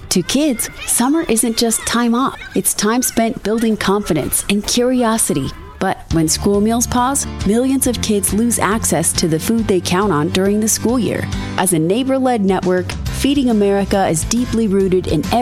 To kids, summer isn't just time off. It's time spent building confidence and curiosity. But when school meals pause, millions of kids lose access to the food they count on during the school year. As a neighbor-led network, Feeding America is deeply rooted in